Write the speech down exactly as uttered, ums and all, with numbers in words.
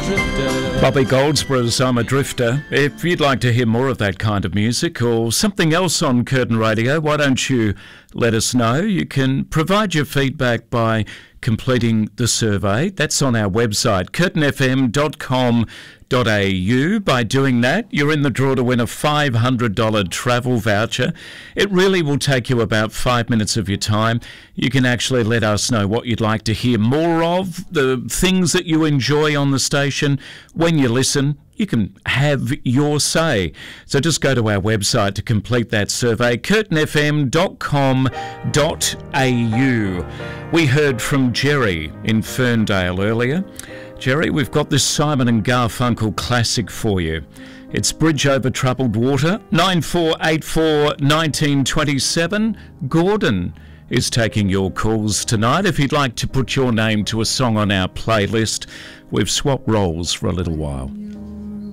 Bobby Goldsborough's I'm a Drifter. If you'd like to hear more of that kind of music or something else on Curtin Radio, why don't you let us know? You can provide your feedback by completing the survey. That's on our website, curtin f m dot com dot a u. By doing that, you're in the draw to win a five hundred dollars travel voucher. It really will take you about five minutes of your time. You can actually let us know what you'd like to hear more of, the things that you enjoy on the station. When you listen, you can have your say. So just go to our website to complete that survey, curtin f m dot com dot a u. We heard from Jerry in Ferndale earlier. Jerry, we've got this Simon and Garfunkel classic for you. It's Bridge Over Troubled Water, nine four eight four, one nine two seven. Gordon is taking your calls tonight. If you'd like to put your name to a song on our playlist, we've swapped roles for a little while.